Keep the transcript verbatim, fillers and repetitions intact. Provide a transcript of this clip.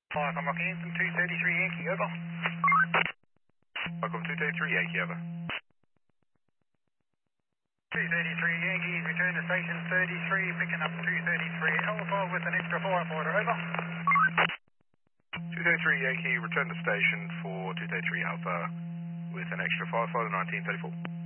Five, I'm looking in from two thirty-three Yankee, over. Welcome two thirty-three Yankee, over. two thirty-three Yankees, return to station thirty-three, picking up two thirty-three Alpha with an extra four up order, over. two thirty-three Yankee, return to station for two thirty-three Alpha with an extra five, photo nineteen thirty-four.